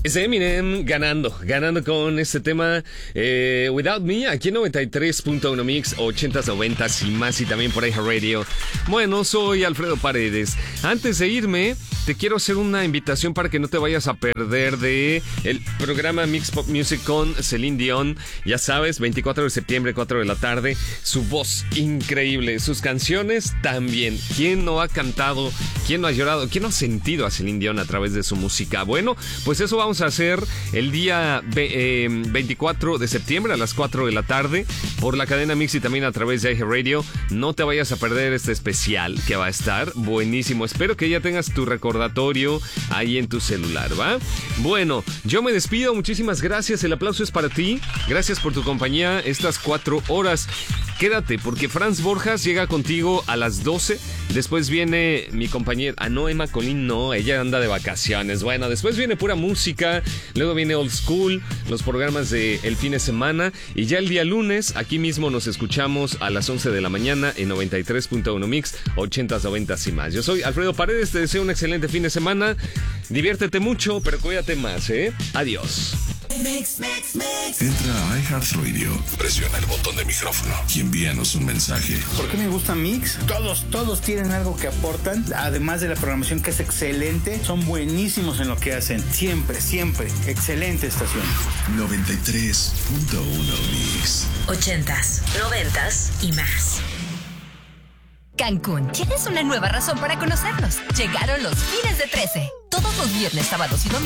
Es Eminem ganando con este tema Without Me, aquí en 93.1 Mix, 80s, 90s y más, y también por iHeartRadio. Bueno, soy Alfredo Paredes. Antes de irme, te quiero hacer una invitación para que no te vayas a perder de el programa Mix Pop Music con Celine Dion. Ya sabes, 24 de septiembre, 4 de la tarde. Su voz increíble, sus canciones también. ¿Quién no ha cantado? ¿Quién no ha llorado? ¿Quién no ha sentido a Celine Dion a través de su música? Bueno, pues eso vamos a hacer el día 24 de septiembre a las 4 de la tarde por la cadena Mix y también a través de iHeartRadio. No te vayas a perder este especial que va a estar buenísimo. Espero que ya tengas tu recordatorio ahí en tu celular, ¿va? Bueno, yo me despido. Muchísimas gracias. El aplauso es para ti. Gracias por tu compañía estas 4 horas. Quédate porque Franz Borjas llega contigo a las 12. Después viene mi compañera, no, Emma Colín, no, ella anda de vacaciones. Bueno, después viene pura música, luego viene Old School, los programas de el fin de semana, y ya el día lunes aquí mismo nos escuchamos a las 11 de la mañana en 93.1 Mix, 80s, 90s y más. Yo soy Alfredo Paredes, te deseo un excelente fin de semana. Diviértete mucho, pero cuídate más, ¿eh? Adiós. Entra a iHeartRadio, presiona el botón de micrófono y envíanos un mensaje. ¿Por qué me gusta Mix? Todos tienen algo que aportan, además de la programación que es excelente, son buenísimos en lo que hacen, siempre, excelente estación. 93.1 Mix. 80s, 90s y más. Cancún, tienes una nueva razón para conocernos. Llegaron los fines de 13. Todos los viernes, sábados y domingos